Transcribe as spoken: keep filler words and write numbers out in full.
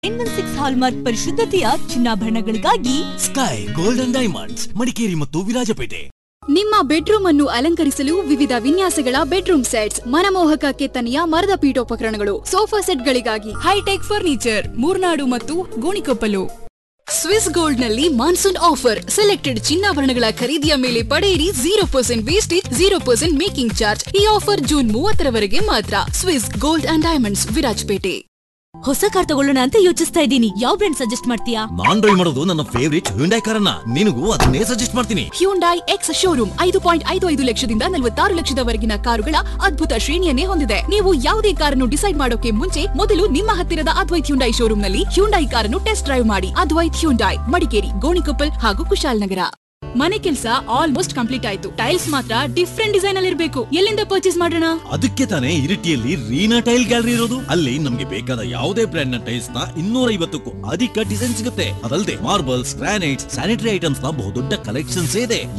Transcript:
Nine one six hallmark ಪರಿಶುದ್ಧತೆಯ ಚಿನ್ನಾಭರಣಗಳಿಗಾಗಿ sky golden diamonds Madikeri ಮತ್ತು ವಿರಾಜಪೇಟೆ. ನಿಮ್ಮ bedroom ಅನ್ನು ಅಲಂಕರಿಸಲು ವಿವಿಧ ವಿನ್ಯಾಸಗಳ ಬೆಡ್ರೂಮ್ ಸೆಟ್ಸ್, ಮನಮೋಹಕ ಕೆತ್ತನೆಯ ಮರದ ಪೀಠೋಪಕರಣಗಳು, ಸೋಫಾ ಸೆಟ್ಗಳಿಗಾಗಿ ಹೈಟೆಕ್ ಫರ್ನಿಚರ್, ಮೂರ್ನಾಡು ಮತ್ತು ಗೋಣಿಕೊಪ್ಪಲು. ಸ್ವಿಸ್ ಗೋಲ್ಡ್ ನಲ್ಲಿ ಮಾನ್ಸೂನ್ ಆಫರ್. ಸೆಲೆಕ್ಟೆಡ್ ಚಿನ್ನಾಭರಣಗಳ ಖರೀದಿಯ ಮೇಲೆ ಪಡೆಯಿರಿ zero percent wastage, zero percent making charge. ಈ ಆಫರ್ ಜೂನ್ ಮೂವತ್ತರವರೆಗೆ ಮಾತ್ರ. Swiss gold and diamonds, Virajpet. ಹೊಸ ಕಾರ್ ತಗೊಳ್ಳೋಣ ಅಂತ ಯೋಚಿಸ್ತಾ ಇದ್ದೀನಿ. ಯಾವ ಬ್ರ್ಯಾಂಡ್ ಸಜೆಸ್ಟ್ ಮಾಡ್ತೀಯಾ? ನಾನ್ ಡ್ರೈವ್ ಮಾಡೋದು ನನ್ನ ಫೇವರಿಟ್ ಹ್ಯುಂಡೈ ಕಾರನ್ನ. ನಿನಗೂ ಅದನ್ನೇ ಸಜೆಸ್ಟ್ ಮಾಡ್ತೀನಿ. ಹ್ಯುಂಡೈ ಎಕ್ಸ್ ಶೋರೂಮ್ ಐದು ಪಾಯಿಂಟ್ ಐದು ಐದು ಲಕ್ಷದಿಂದ ನಲವತ್ತಾರು ಲಕ್ಷದವರೆಗಿನ ಕಾರುಗಳ ಅದ್ಭುತ ಶ್ರೇಣಿಯನ್ನೇ ಹೊಂದಿದೆ. ನೀವು ಯಾವುದೇ ಕಾರನ್ನು ಡಿಸೈಡ್ ಮಾಡೋಕೆ ಮುಂಚೆ ಮೊದಲು ನಿಮ್ಮ ಹತ್ತಿರದ ಅದ್ವೈತ್ ಹ್ಯುಂಡೈ ಶೋರೂಮ್ ನಲ್ಲಿ ಹ್ಯುಂಡೈ ಕಾರನ್ನು ಟೆಸ್ಟ್ ಡ್ರೈವ್ ಮಾಡಿ. ಅದ್ವೈತ್ ಹ್ಯುಂಡೈ, ಮಡಿಕೇರಿ, ಗೋಣಿಕೊಪ್ಪಲ್ ಹಾಗೂ ಕುಶಾಲನಗರ. ಮನೆ ಕೆಲಸ ಆಲ್ಮೋಸ್ಟ್ ಕಂಪ್ಲೀಟ್ ಆಯ್ತು. ಟೈಲ್ಸ್ ಮಾತ್ರ ಡಿಫ್ರೆಂಟ್ ಡಿಸೈನ್ ಅಲ್ಲಿ ಇರಬೇಕು. ಎಲ್ಲಿಂದ ಪರ್ಚೇಸ್ ಮಾಡೋಣ? ಅದಕ್ಕೆ ತಾನೇ ಇರಿಟಿಯಲ್ಲಿ ರೀನಾ ಟೈಲ್ ಗ್ಯಾಲರಿ ಇರೋದು. ಅಲ್ಲಿ ನಮ್ಗೆ ಬೇಕಾದ ಯಾವುದೇ ಬ್ರ್ಯಾಂಡ್ ನ ಟೈಲ್ಸ್ ನ ಇನ್ನೂರ ಐವತ್ತಕ್ಕೂ ಅಧಿಕ ಡಿಸೈನ್ ಸಿಗುತ್ತೆ. ಅದಲ್ಲದೆ ಮಾರ್ಬಲ್ಸ್, ಗ್ರಾನೈಟ್ಸ್, ಸ್ಯಾನಿಟರಿ ಐಟಮ್ಸ್ ನ ಬಹುದೊಡ್ಡ ಕಲೆಕ್ಷನ್ಸ್ ಇದೆ.